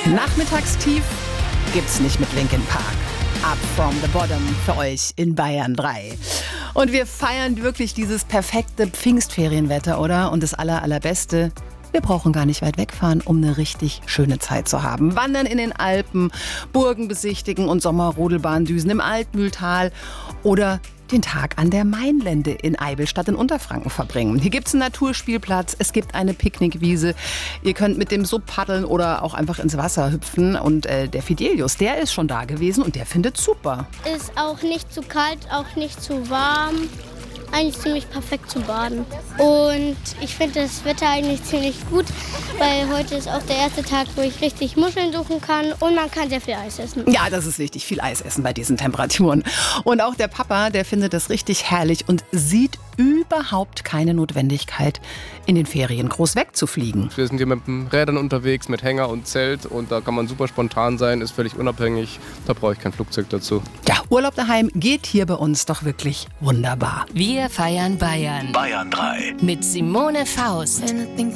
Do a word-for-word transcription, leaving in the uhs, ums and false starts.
Nachmittagstief gibt's nicht mit Linkin Park. Up from the bottom für euch in Bayern drei. Und wir feiern wirklich dieses perfekte Pfingstferienwetter, oder? Und das aller, allerbeste: wir brauchen gar nicht weit wegfahren, um eine richtig schöne Zeit zu haben. Wandern in den Alpen, Burgen besichtigen und Sommerrodelbahndüsen im Altmühltal oder den Tag an der Mainlände in Eivelstadt in Unterfranken verbringen. Hier gibt's einen Naturspielplatz, es gibt eine Picknickwiese. Ihr könnt mit dem Sub paddeln oder auch einfach ins Wasser hüpfen. Und äh, der Fidelius, der ist schon da gewesen und der findet super. Ist auch nicht zu kalt, auch nicht zu warm. Eigentlich ziemlich perfekt zum Baden. Und ich finde das Wetter eigentlich ziemlich gut, weil heute ist auch der erste Tag, wo ich richtig Muscheln suchen kann und man kann sehr viel Eis essen. Ja, das ist wichtig, viel Eis essen bei diesen Temperaturen. Und auch der Papa, der findet das richtig herrlich und sieht überhaupt keine Notwendigkeit, in den Ferien groß wegzufliegen. Wir sind hier mit den Rädern unterwegs, mit Hänger und Zelt, und da kann man super spontan sein, ist völlig unabhängig. Da brauche ich kein Flugzeug dazu. Ja, Urlaub daheim geht hier bei uns doch wirklich wunderbar. Wir feiern Bayern. Bayern drei. Mit Simone Faust.